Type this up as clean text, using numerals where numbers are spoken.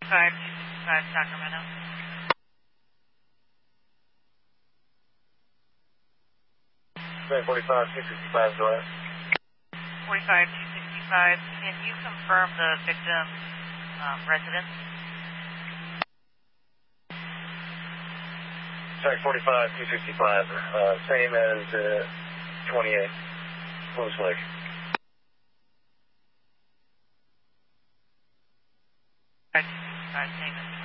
5 Sacramento. 45 265 Joy. 45 265. Can you confirm the victim's residence? Sorry, 45 265. Same as 28. Close Lake. 5 265, same as